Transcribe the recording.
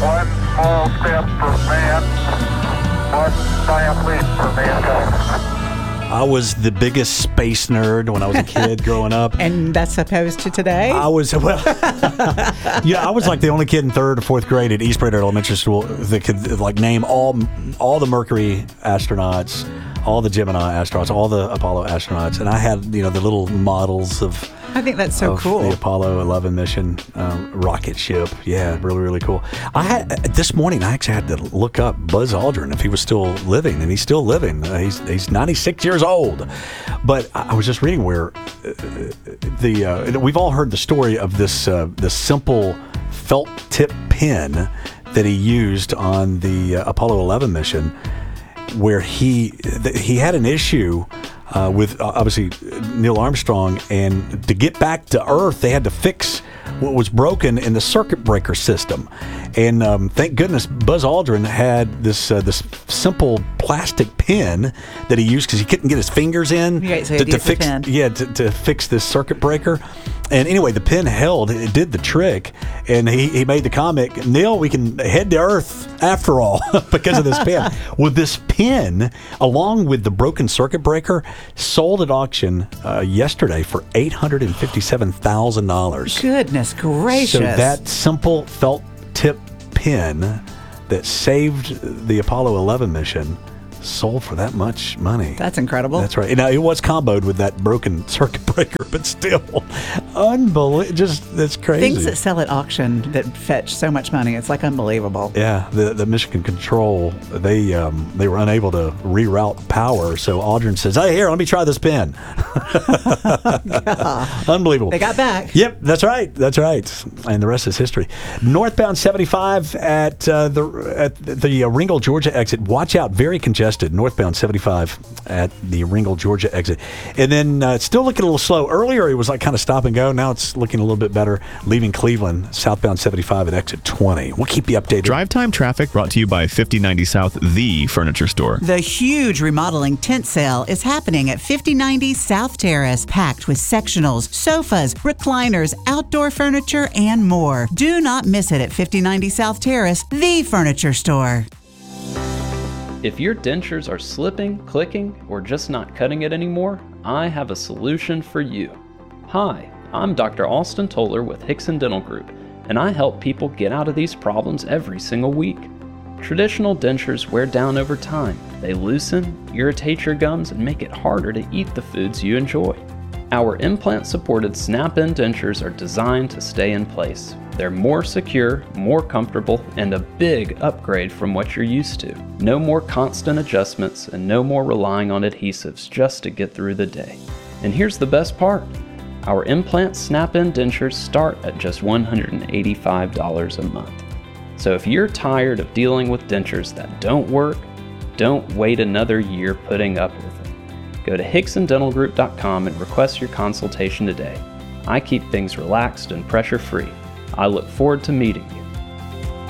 One small step for man, one giant leap for mankind. I was the biggest space nerd when I was a kid growing up. And that's opposed to today? I was, I was like the only kid in 3rd or 4th grade at East Prater Elementary School that could like name all the Mercury astronauts, all the Gemini astronauts, all the Apollo astronauts. And I had, the little models of I think that's so cool. The Apollo 11 mission rocket ship. Yeah, really, really cool. This morning, I actually had to look up Buzz Aldrin if he was still living, and he's still living. He's 96 years old. But I was just reading where we've all heard the story of this simple felt tip pen that he used on the Apollo 11 mission, where he had an issue with obviously Neil Armstrong, and to get back to Earth, they had to fix what was broken in the circuit breaker system. And thank goodness Buzz Aldrin had this simple plastic pen that he used because he couldn't get his fingers in to fix to fix this circuit breaker. And anyway, the pen held. It did the trick. And he made the comment, Neil, we can head to Earth after all because of this pen. Well, this pen, along with the broken circuit breaker, sold at auction yesterday for $857,000. Goodness gracious. So that simple felt tip pen that saved the Apollo 11 mission sold for that much money. That's incredible. That's right. Now, it was comboed with that broken circuit breaker, but still, unbelievable. Just, that's crazy. Things that sell at auction that fetch so much money, it's like unbelievable. Yeah, the Michigan Control, they were unable to reroute power, so Aldrin says, hey, here, let me try this pen. Unbelievable. They got back. Yep, that's right. That's right. And the rest is history. Northbound 75 at the Ringgold, Georgia exit. Watch out, very congested. Northbound 75 at the Ringgold, Georgia exit. And then it's still looking a little slow. Earlier, it was like kind of stop and go. Now it's looking a little bit better. Leaving Cleveland, southbound 75 at exit 20. We'll keep you updated. Drive Time Traffic brought to you by 5090 South, the furniture store. The huge remodeling tent sale is happening at 5090 South Terrace, packed with sectionals, sofas, recliners, outdoor furniture, and more. Do not miss it at 5090 South Terrace, the furniture store. If your dentures are slipping, clicking, or just not cutting it anymore, I have a solution for you. Hi, I'm Dr. Austin Toller with Hickson Dental Group, and I help people get out of these problems every single week. Traditional dentures wear down over time. They loosen, irritate your gums, and make it harder to eat the foods you enjoy. Our implant-supported snap-in dentures are designed to stay in place. They're more secure, more comfortable, and a big upgrade from what you're used to. No more constant adjustments and no more relying on adhesives just to get through the day. And here's the best part. Our implant snap-in dentures start at just $185 a month. So if you're tired of dealing with dentures that don't work, don't wait another year putting up with it. Go to HicksonDentalGroup.com and request your consultation today. I keep things relaxed and pressure-free. I look forward to meeting you.